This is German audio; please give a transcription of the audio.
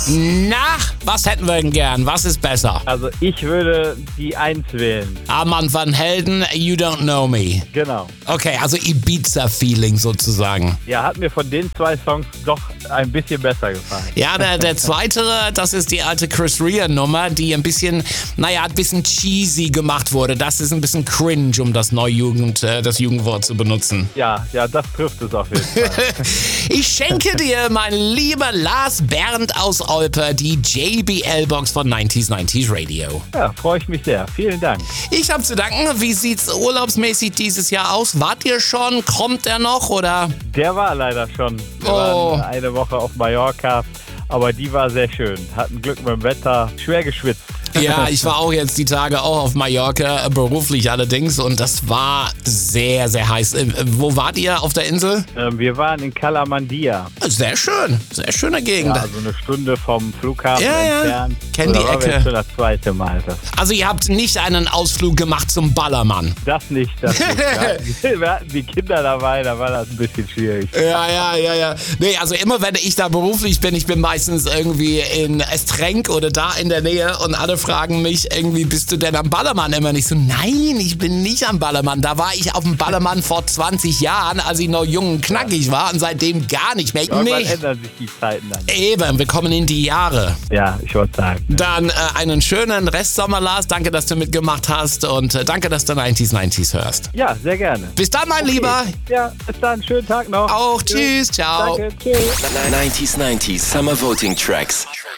Na, was hätten wir denn gern? Was ist besser? Also ich würde die 1 wählen. Armand van Helden, You Don't Know Me. Genau. Okay, also Ibiza-Feeling sozusagen. Ja, hat mir von den 2 Songs doch ein bisschen besser gefallen. Ja, der zweite, das ist die alte Chris Rea-Nummer, die ein bisschen cheesy gemacht wurde. Das ist ein bisschen cringe, um das Jugendwort zu benutzen. Ja, das trifft es auf jeden Fall. Ich schenke dir, mein lieber Lars Bernd aus Olpe, die JBL-Box von 90s Radio. Ja, freue ich mich sehr. Vielen Dank. Ich habe zu danken. Wie sieht's urlaubsmäßig dieses Jahr aus? Wart ihr schon? Kommt er noch, oder? Der war leider schon. Wir waren eine Woche auf Mallorca, aber die war sehr schön. Hatten Glück mit dem Wetter, schwer geschwitzt. Ja, ich war auch jetzt die Tage auch auf Mallorca, beruflich allerdings, und das war sehr, sehr heiß. Wo wart ihr auf der Insel? Wir waren in Calamandia. Sehr schön, sehr schöne Gegend. Ja, also eine Stunde vom Flughafen entfernt. Kenn die Ecke. Das war das 2. Mal. Also ihr habt nicht einen Ausflug gemacht zum Ballermann? Das nicht. Wir hatten die Kinder dabei, da war das ein bisschen schwierig. Ja. Nee, also immer wenn ich da beruflich bin, ich bin meistens irgendwie in Estrenk oder da in der Nähe und alle fragen mich irgendwie, bist du denn am Ballermann? Immer nicht so, nein, ich bin nicht am Ballermann. Da war ich auf dem Ballermann vor 20 Jahren, als ich noch jung und knackig war, und seitdem gar nicht mehr. Irgendwann ändern sich die Zeiten dann. Eben, wir kommen in die Jahre. Ja, ich wollte sagen. Dann einen schönen Restsommer, Lars. Danke, dass du mitgemacht hast, und danke, dass du 90s hörst. Ja, sehr gerne. Bis dann, mein Lieber. Ja, bis dann. Schönen Tag noch. Auch. Tschüss. Ciao. Danke. Tschüss. 90s Summer Voting Tracks.